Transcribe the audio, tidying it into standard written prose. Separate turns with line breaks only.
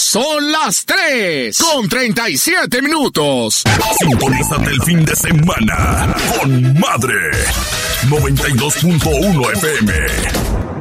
Son las 3:37.
Sintonízate el fin de semana con Madre 92.1 FM.